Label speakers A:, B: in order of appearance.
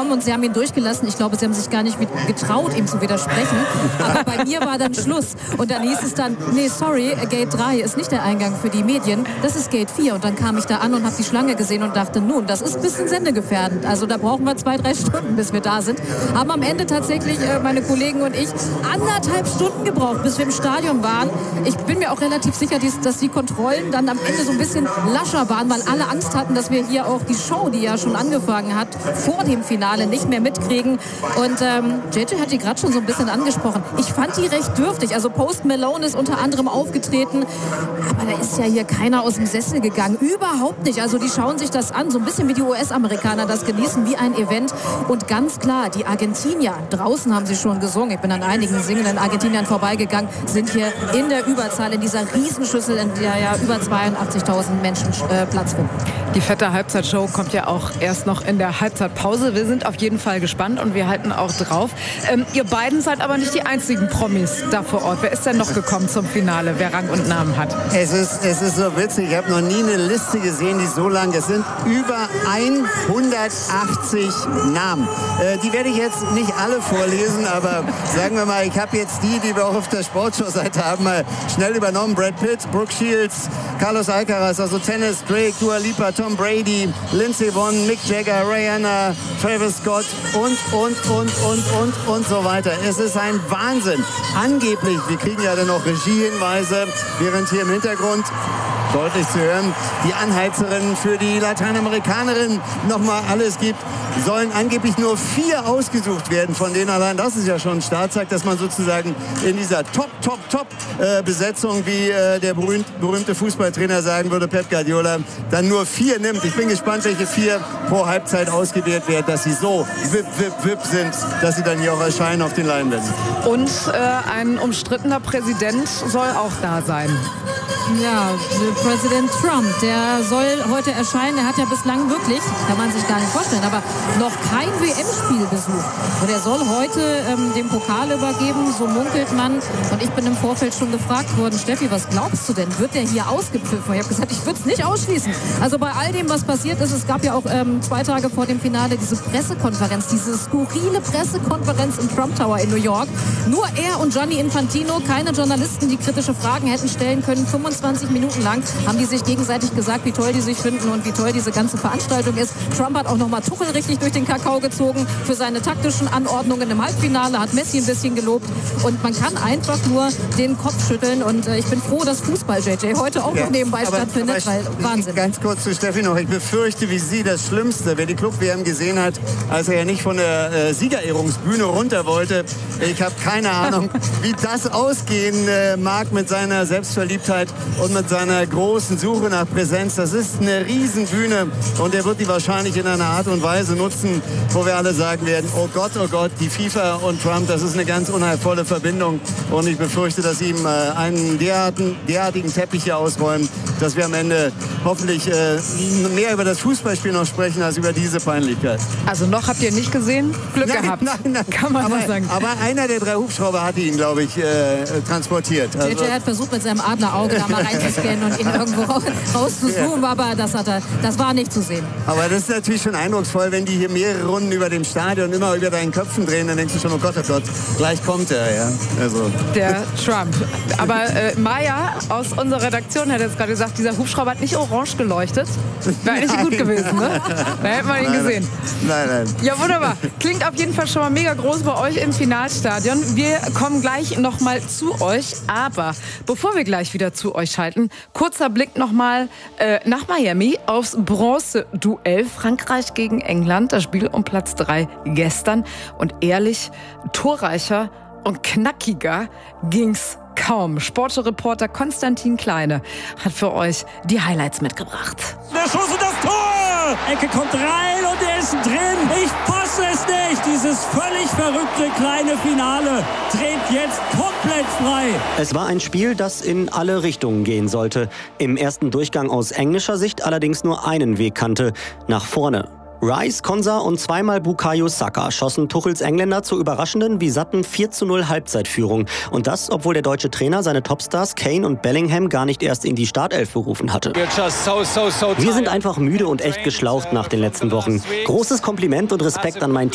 A: gekommen und sie haben ihn durchgelassen. Ich glaube, sie haben sich gar nicht getraut, ihm zu widersprechen. Aber bei mir war dann Schluss. Und dann hieß es dann, nee, sorry, Gate 3 ist nicht der Eingang für die Medien, das ist Gate 4. Und dann kam ich da an und habe die Schlange gesehen und dachte, nun, das ist ein bisschen sendegefährdend. Also da brauchen wir 2-3 Stunden, bis wir da sind. Haben am Ende tatsächlich meine Kollegen und ich 1,5 Stunden gebraucht, bis wir im Stadion waren. Ich bin mir auch relativ sicher, dass die Kontrollen dann am Ende so ein bisschen lascher waren, weil alle Angst hatten, dass wir hier auch die Show, die ja schon angefangen hat, vor dem Finale nicht mehr mitkriegen. Und JJ hat die gerade schon so ein bisschen angesprochen. Ich fand die recht dürftig. Also Post Malone ist unter anderem aufgetreten, aber da ist ja hier keiner aus dem Sessel gegangen. Überhaupt nicht. Also die schauen sich das an, so ein bisschen wie die US-Amerikaner das genießen, wie ein Event. Und ganz klar, die Argentinier, draußen haben sie schon gesungen, ich bin an einigen singenden Argentiniern vorbeigegangen, sind hier in der Überzahl, in dieser Riesenschüssel, in der ja über 82.000 Menschen Platz finden.
B: Die fette Halbzeitshow kommt ja auch erst noch in der Halbzeitpause. Wir sind auf jeden Fall gespannt und wir halten auch drauf. Ihr beiden seid aber nicht die einzigen Promis da vor Ort. Wer ist denn noch gekommen zum Finale, wer Rang und Namen hat?
C: Es ist so witzig. Ich habe noch nie eine Liste gesehen, die so lang ist. Es sind über 180 Namen. Die werde ich jetzt nicht alle vorlesen, aber sagen wir mal, ich habe jetzt die wir auch auf der Sportschau-Seite haben, mal schnell übernommen. Brad Pitt, Brooke Shields, Carlos Alcaraz, also Tennis, Drake, Dua Lipa, Tom Brady, Lindsey Vonn, Mick Jagger, Rihanna, Travis Scott und so weiter. Es ist ein Wahnsinn. Angeblich, wir kriegen ja dann noch Regiehinweise, während hier im Hintergrund deutlich zu hören, die Anheizerin für die Lateinamerikanerin nochmal alles gibt, sollen angeblich nur 4 ausgesucht werden, von denen allein, das ist ja schon ein Start, zeigt, dass man sozusagen in dieser Top-Besetzung, wie der berühmte Fußballtrainer sagen würde, Pep Guardiola, dann nur 4 nimmt. Ich bin gespannt, welche 4 pro Halbzeit ausgewählt werden, dass sie so VIP sind, dass sie dann hier auch erscheinen auf den Leinwänden.
B: Und ein umstrittener Präsident soll auch da sein.
A: Ja, Präsident Trump, der soll heute erscheinen. Er hat ja bislang wirklich, kann man sich gar nicht vorstellen, aber noch kein WM-Spiel besucht. Und er soll heute den Pokal übergeben, so munkelt man. Und ich bin im Vorfeld schon gefragt worden, Steffi, was glaubst du denn? Wird der hier ausgepfiffen? Ich habe gesagt, ich würde es nicht ausschließen. Also bei all dem, was passiert ist, es gab ja auch 2 Tage vor dem Finale diese Pressekonferenz, diese skurrile Pressekonferenz im Trump Tower in New York. Nur er und Gianni Infantino, keine Journalisten, die kritische Fragen hätten stellen können. 25 Minuten lang haben die sich gegenseitig gesagt, wie toll die sich finden und wie toll diese ganze Veranstaltung ist. Trump hat auch nochmal Tuchel richtig durch den Kakao gezogen für seine taktischen Anordnungen im Halbfinale, hat Messi ein bisschen gelobt und man kann einfach nur den Kopf schütteln und ich bin froh, dass Fußball, JJ, heute auch noch nebenbei stattfindet, weil Wahnsinn.
C: Ganz kurz zu Steffi noch, ich befürchte wie sie das Schlimmste, wer die Club-WM gesehen hat, als er ja nicht von der Siegerehrungsbühne runter wollte. Ich habe keine Ahnung, wie das ausgehen mag mit seiner Selbstverliebtheit und mit seiner großen Suche nach Präsenz. Das ist eine Riesenbühne und er wird die wahrscheinlich in einer Art und Weise nutzen, wo wir alle sagen werden, oh Gott, die FIFA und Trump, das ist eine ganz unheilvolle Verbindung und ich befürchte, dass ihm einen derartigen Teppich hier ausräumen, dass wir am Ende hoffentlich mehr über das Fußballspiel noch sprechen, als über diese Peinlichkeit.
B: Also noch habt ihr nicht gesehen? Glück gehabt.
C: Nein.
B: Kann man aber sagen.
C: Aber einer der 3 Hubschrauber hatte ihn, glaube ich, transportiert.
A: Also JJ hat versucht, mit seinem Adlerauge da mal reinzuscannen und ihn irgendwo rauszuzoomen, aber das war nicht zu sehen.
C: Aber das ist natürlich schon eindrucksvoll, wenn die hier mehrere Runden über dem Stadion immer über deinen Köpfen drehen, dann denkst du schon, oh Gott, gleich kommt er. Ja? Also.
B: Der Trump. Aber Maya aus unserer Redaktion hat jetzt gerade gesagt, dieser Hubschrauber hat nicht orange geleuchtet. Wäre eigentlich gut gewesen, ne? Da hätte man ihn gesehen.
C: Nein.
B: Ja, wunderbar. Klingt auf jeden Fall schon mal mega groß bei euch im Finalstadion. Wir kommen gleich noch mal zu euch. Aber bevor wir gleich wieder zu euch schalten, kurzer Blick noch mal nach Miami aufs Bronze-Duell Frankreich gegen England. Das Spiel um Platz 3 gestern. Und ehrlich, torreicher und knackiger ging's kaum. Sportreporter Konstantin Kleine hat für euch die Highlights mitgebracht.
D: Der Schuss und das Tor! Ecke kommt rein und er ist drin. Ich fasse es nicht. Dieses völlig verrückte kleine Finale dreht jetzt komplett frei.
E: Es war ein Spiel, das in alle Richtungen gehen sollte. Im ersten Durchgang aus englischer Sicht allerdings nur einen Weg kannte: nach vorne. Rice, Konsa und zweimal Bukayo Saka schossen Tuchels Engländer zur überraschenden wie satten 4:0 Halbzeitführung. Und das, obwohl der deutsche Trainer seine Topstars Kane und Bellingham gar nicht erst in die Startelf berufen hatte. Wir sind einfach müde und echt geschlaucht nach den letzten Wochen. Großes Kompliment und Respekt an mein